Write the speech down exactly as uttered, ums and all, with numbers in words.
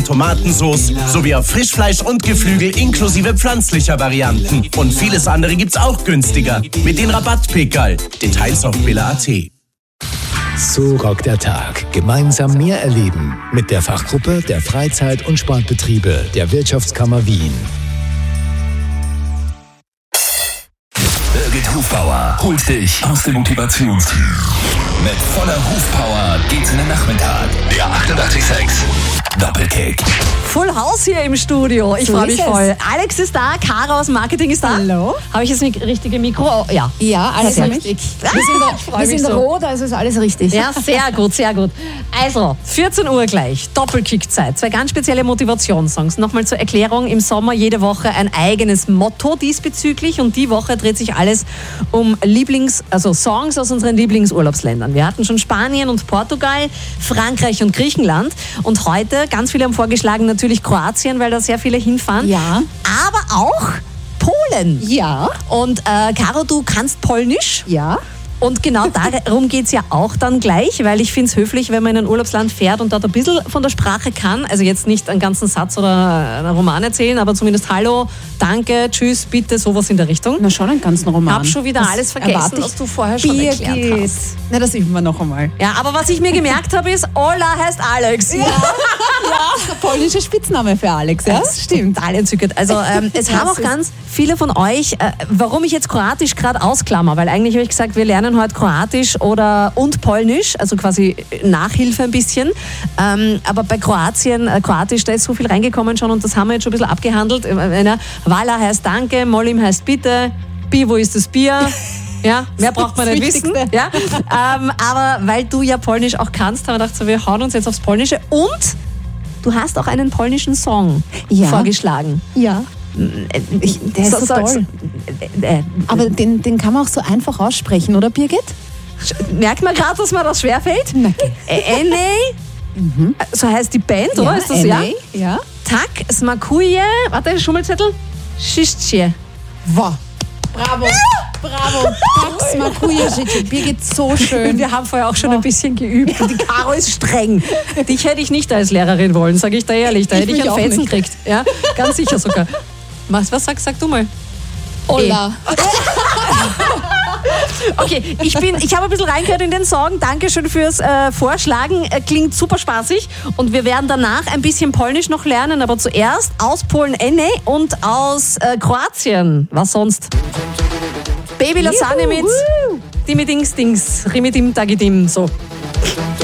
Tomatensauce sowie auf Frischfleisch und Geflügel inklusive pflanzlicher Varianten. Und vieles andere gibt's auch günstiger. Mit den Rabattpickerl. Details auf billa punkt at. So rockt der Tag. Gemeinsam mehr erleben mit der Fachgruppe der Freizeit- und Sportbetriebe der Wirtschaftskammer Wien. Birgit Hufbauer holt dich aus dem Motivationstief. Mit voller Hufpower geht's in den Nachmittag. Der achtundachtzig Komma sechs Doppelkick. Full House hier im Studio. Ich So freue mich ist es. voll. Alex ist da, Caro aus dem Marketing ist da. Hallo. Habe ich jetzt das richtige Mikro? Oh, ja. Ja, alles Perfekt. richtig. Ah, Wir sind, ich freu wir mich sind so. rot, also ist alles richtig. Ja, sehr gut, sehr gut. Also, vierzehn Uhr gleich, Doppelkick-Zeit. Zwei ganz spezielle Motivationssongs. Nochmal zur Erklärung, im Sommer jede Woche ein eigenes Motto diesbezüglich und die Woche dreht sich alles um Lieblings-, also Songs aus unseren Lieblingsurlaubsländern. Wir hatten schon Spanien und Portugal, Frankreich und Griechenland und heute, ganz viele haben vorgeschlagen, natürlich Kroatien, weil da sehr viele hinfahren. Ja. Aber auch Polen. Ja. Und äh, Caro, du kannst Polnisch. Ja. Und genau darum geht es ja auch dann gleich, weil ich finde es höflich, wenn man in ein Urlaubsland fährt und dort ein bisschen von der Sprache kann. Also jetzt nicht einen ganzen Satz oder einen Roman erzählen, aber zumindest Hallo, danke, tschüss, bitte, sowas in der Richtung. Na, schon einen ganzen Roman. Hab schon wieder Das alles vergessen, erwarte ich. was du vorher schon Birgit. erklärt hast. Na, das üben wir noch einmal. Ja, aber was ich mir gemerkt habe, ist, Ola heißt Alex. Ja, der polnische Spitzname für Alex, ja? Das stimmt, total entzückend. Also ähm, es haben auch ganz viele von euch, äh, warum ich jetzt Kroatisch gerade ausklammer, weil eigentlich habe ich gesagt, wir lernen heute Kroatisch oder und Polnisch, also quasi Nachhilfe ein bisschen. Ähm, aber bei Kroatien, äh, Kroatisch, da ist so viel reingekommen schon und das haben wir jetzt schon ein bisschen abgehandelt. Äh, Vala heißt Danke, Molim heißt Bitte, Pivo ist das Bier. Ja, mehr braucht man Das nicht wissen. Wichtigste. Ja? Ähm, aber weil du ja Polnisch auch kannst, haben wir gedacht, so, wir hauen uns jetzt aufs Polnische und du hast auch einen polnischen Song Ja. vorgeschlagen. Ja. Ich, der ist so, So- so- toll. Äh, äh, Aber den, den kann man auch so einfach aussprechen, oder Birgit? merkt man gerade, dass mir das schwerfällt? Na, okay. Äh, N A, so heißt die Band, oder? Ist das ja? N A, ja. Tak, Smakuje, warte, Schummelzettel, Schischtje. Wow. Bravo. Bravo. Tax, Makuja, Birgit, so schön. Wir haben vorher auch schon ein bisschen geübt und die Caro ist streng. Dich hätte ich nicht als Lehrerin wollen, sage ich dir ehrlich. Da Ich hätte ich mich einen auch Fetzen nicht. gekriegt. Ja, ganz sicher sogar. Was, was sagst sag du mal? Ola. Okay, ich, bin, ich habe ein bisschen reingehört in den Song. Dankeschön fürs äh, Vorschlagen. Äh, klingt super spaßig. Und wir werden danach ein bisschen Polnisch noch lernen. Aber zuerst aus Polen Enne und aus äh, Kroatien. Was sonst? Baby Lasagne mit Dimi Dings Dings, Rimidim Dagidim. So.